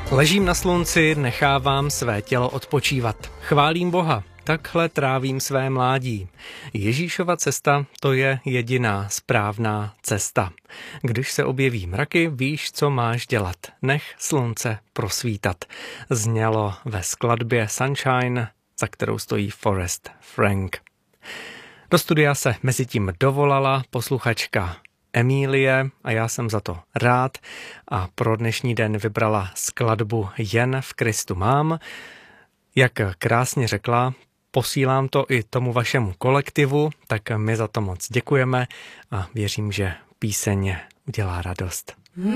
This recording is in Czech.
Ležím na slunci, nechávám své tělo odpočívat. Chválím Boha, takhle trávím své mládí. Ježíšova cesta, to je jediná správná cesta. Když se objeví mraky, víš, co máš dělat. Nech slunce prosvítat. Znělo ve skladbě Sunshine, za kterou stojí Forrest Frank. Do studia se mezitím dovolala posluchačka Emílie a já jsem za to rád a pro dnešní den vybrala skladbu Jen v Kristu mám. Jak krásně řekla, posílám to i tomu vašemu kolektivu, tak my za to moc děkujeme a věřím, že píseň udělá radost.